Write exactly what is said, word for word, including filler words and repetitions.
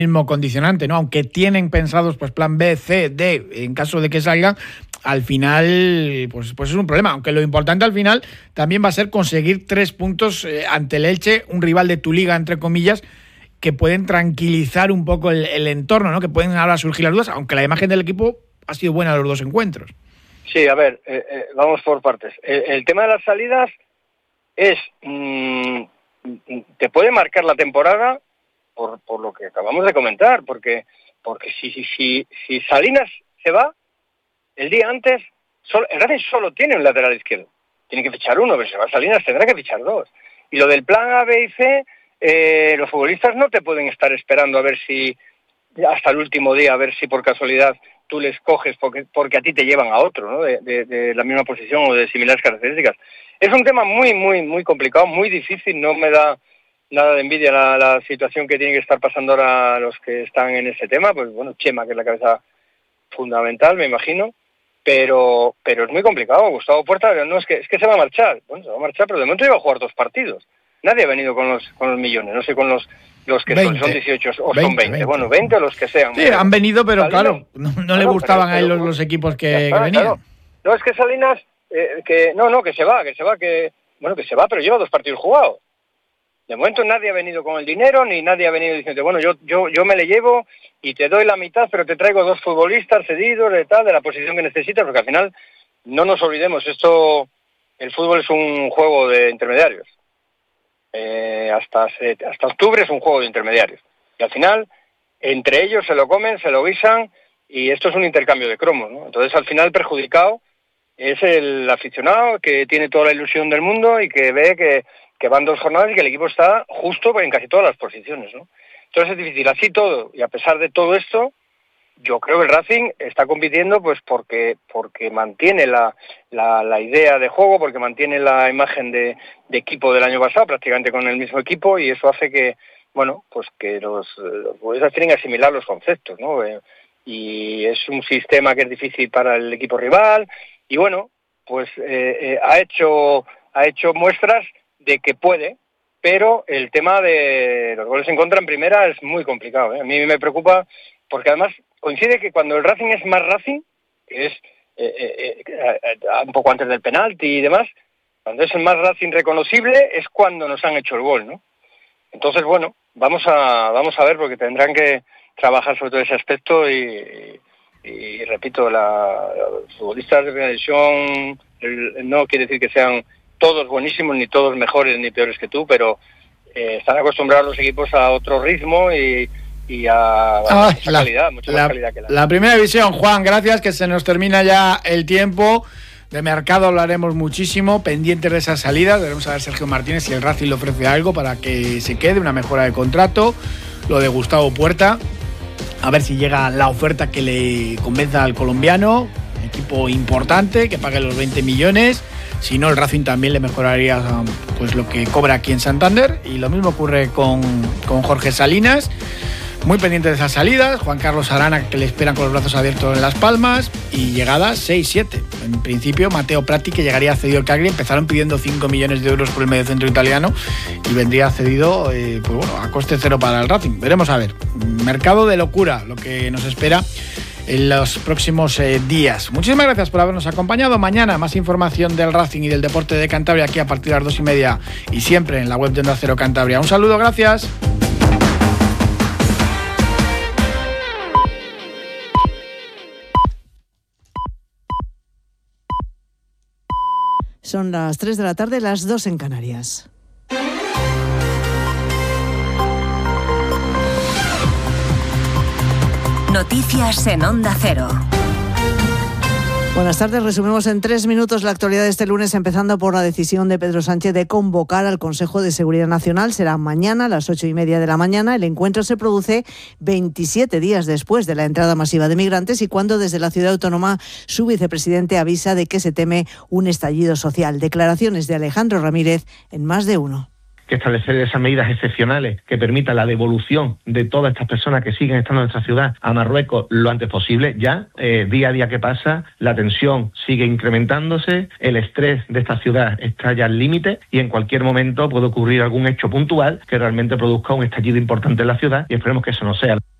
mismo condicionante, ¿no? Aunque tienen pensados pues plan B, C, D, en caso de que salgan, al final pues, pues es un problema. Aunque lo importante al final también va a ser conseguir tres puntos eh, ante el Elche, un rival de tu liga, entre comillas, que pueden tranquilizar un poco el, el entorno, ¿no? Que pueden ahora surgir las dudas, aunque la imagen del equipo ha sido buena los dos encuentros. Sí, a ver, eh, eh, vamos por partes. El, el tema de las salidas es, mmm, te puede marcar la temporada por, por lo que acabamos de comentar, porque porque si si si, si Salinas se va, el día antes, solo, el Racing solo tiene un lateral izquierdo. Tiene que fichar uno, pero si se va Salinas tendrá que fichar dos. Y lo del plan A, B y C, eh, los futbolistas no te pueden estar esperando a ver si, hasta el último día, a ver si por casualidad tú les coges porque, porque a ti te llevan a otro, ¿no? De, de, de la misma posición o de similares características. Es un tema muy, muy, muy complicado, muy difícil. No me da nada de envidia la, la situación que tiene que estar pasando ahora los que están en ese tema. Pues bueno, Chema, que es la cabeza fundamental, me imagino. Pero pero es muy complicado. Gustavo Puerta, no es que es que se va a marchar. Bueno, se va a marchar, pero de momento iba a jugar dos partidos. Nadie ha venido con los con los millones. No sé con los los que veinte, son, son dieciocho o veinte, son veinte. veinte. Bueno, veinte o los que sean. Sí, han venido, pero Salinas, claro, no, no claro, le gustaban pero, a él los, los equipos que, está, que venían. Claro. No, es que Salinas, eh, que no, no, que se va, que se va, que bueno, que se va, pero lleva dos partidos jugados. De momento nadie ha venido con el dinero, ni nadie ha venido diciendo, bueno, yo yo yo me le llevo y te doy la mitad, pero te traigo dos futbolistas cedidos, de tal, de la posición que necesitas, porque al final, no nos olvidemos, esto, el fútbol es un juego de intermediarios. Eh, hasta hasta octubre es un juego de intermediarios. Y al final, entre ellos se lo comen, se lo guisan, y esto es un intercambio de cromos, ¿no? Entonces, al final, perjudicado es el aficionado que tiene toda la ilusión del mundo y que ve que, que van dos jornadas y que el equipo está justo en casi todas las posiciones, ¿no? Entonces es difícil. Así todo, y a pesar de todo esto, yo creo que el Racing está compitiendo pues porque porque mantiene la, la, la idea de juego, porque mantiene la imagen de, de equipo del año pasado, prácticamente con el mismo equipo, y eso hace que, bueno, pues que los, los futbolistas tienen que asimilar los conceptos, ¿no? Eh, y es un sistema que es difícil para el equipo rival, y bueno, pues eh, eh, ha hecho ha hecho muestras de que puede, pero el tema de los goles en contra en primera es muy complicado, ¿eh? A mí me preocupa porque además coincide que cuando el Racing es más Racing, que es eh, eh, eh, un poco antes del penalti y demás, cuando es el más Racing reconocible es cuando nos han hecho el gol, ¿no? Entonces, bueno, vamos a vamos a ver, porque tendrán que trabajar sobre todo ese aspecto y, y, y repito, la, los futbolistas de primera división no quiere decir que sean todos buenísimos, ni todos mejores ni peores que tú, pero eh, están acostumbrados los equipos a otro ritmo y, y a, a Ay, mucha la, calidad, mucha la, más calidad que la. La primera división, Juan, gracias, que se nos termina ya el tiempo. De mercado hablaremos muchísimo, pendientes de esas salidas. Veremos a ver Sergio Martínez si el Racing le ofrece algo para que se quede, una mejora de contrato. Lo de Gustavo Puerta, a ver si llega la oferta que le convenza al colombiano, equipo importante, que pague los veinte millones. Si no, el Racing también le mejoraría pues lo que cobra aquí en Santander. Y lo mismo ocurre con, con Jorge Salinas. Muy pendiente de esas salidas. Juan Carlos Arana, que le esperan con los brazos abiertos en Las Palmas. Y llegadas seis siete. En principio, Mateo Prati, que llegaría cedido al Cagliari. Empezaron pidiendo cinco millones de euros por el mediocentro italiano. Y vendría cedido eh, pues bueno, a coste cero para el Racing. Veremos a ver. Mercado de locura, lo que nos espera en los próximos eh, días. Muchísimas gracias por habernos acompañado. Mañana más información del Racing y del deporte de Cantabria aquí a partir de las dos y media y siempre en la web de Onda Cero Cantabria. Un saludo, gracias. Son las tres de la tarde, las dos en Canarias. Noticias en Onda Cero. Buenas tardes, resumimos en tres minutos la actualidad de este lunes, empezando por la decisión de Pedro Sánchez de convocar al Consejo de Seguridad Nacional. Será mañana a las ocho y media de la mañana. El encuentro se produce veintisiete días después de la entrada masiva de migrantes y cuando desde la ciudad autónoma su vicepresidente avisa de que se teme un estallido social. Declaraciones de Alejandro Ramírez en Más de Uno. que establecer esas medidas excepcionales que permitan la devolución de todas estas personas que siguen estando en nuestra ciudad a Marruecos lo antes posible. Ya, eh, día a día que pasa, la tensión sigue incrementándose, el estrés de esta ciudad está ya al límite y en cualquier momento puede ocurrir algún hecho puntual que realmente produzca un estallido importante en la ciudad y esperemos que eso no sea.